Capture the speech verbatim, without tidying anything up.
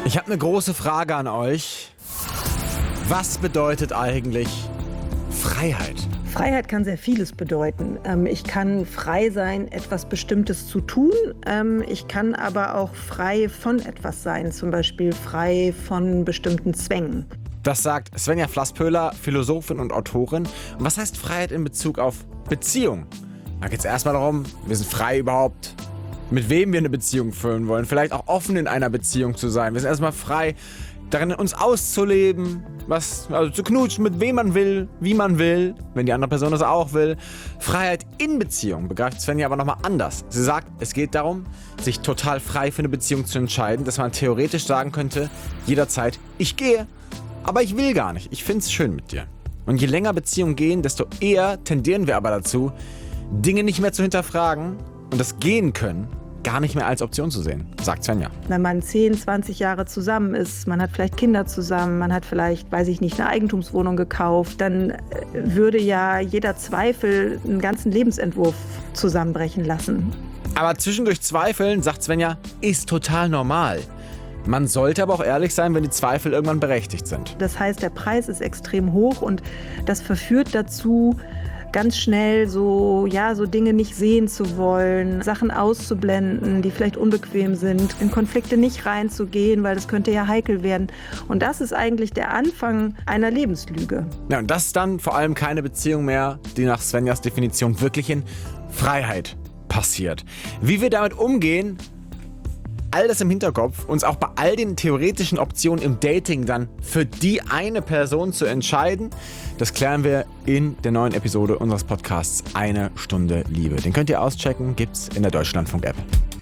Ich habe eine große Frage an euch. Was bedeutet eigentlich Freiheit? Freiheit kann sehr vieles bedeuten. Ähm, ich kann frei sein, etwas Bestimmtes zu tun. Ähm, ich kann aber auch frei von etwas sein, zum Beispiel frei von bestimmten Zwängen. Das sagt Svenja Flasspöhler, Philosophin und Autorin. Und was heißt Freiheit in Bezug auf Beziehung? Da geht es erstmal darum, wir sind frei überhaupt, mit wem wir eine Beziehung führen wollen. Vielleicht auch offen in einer Beziehung zu sein. Wir sind erstmal frei, darin uns auszuleben, was, also zu knutschen, mit wem man will, wie man will, wenn die andere Person das auch will. Freiheit in Beziehung begreift Svenja aber nochmal anders. Sie sagt, es geht darum, sich total frei für eine Beziehung zu entscheiden, dass man theoretisch sagen könnte, jederzeit, ich gehe, aber ich will gar nicht. Ich find's schön mit dir. Und je länger Beziehungen gehen, desto eher tendieren wir aber dazu, Dinge nicht mehr zu hinterfragen und das Gehen können gar nicht mehr als Option zu sehen, sagt Svenja. Wenn man zehn, zwanzig Jahre zusammen ist, man hat vielleicht Kinder zusammen, man hat vielleicht, weiß ich nicht, eine Eigentumswohnung gekauft, dann würde ja jeder Zweifel einen ganzen Lebensentwurf zusammenbrechen lassen. Aber zwischendurch zweifeln, sagt Svenja, ist total normal. Man sollte aber auch ehrlich sein, wenn die Zweifel irgendwann berechtigt sind. Das heißt, der Preis ist extrem hoch und das verführt dazu, ganz schnell so, ja, so Dinge nicht sehen zu wollen, Sachen auszublenden, die vielleicht unbequem sind, in Konflikte nicht reinzugehen, weil das könnte ja heikel werden. Und das ist eigentlich der Anfang einer Lebenslüge. Ja, und das ist dann vor allem keine Beziehung mehr, die nach Svenjas Definition wirklich in Freiheit passiert. Wie wir damit umgehen, all das im Hinterkopf, uns auch bei all den theoretischen Optionen im Dating dann für die eine Person zu entscheiden, das klären wir in der neuen Episode unseres Podcasts Eine Stunde Liebe. Den könnt ihr auschecken, gibt's in der Deutschlandfunk-App.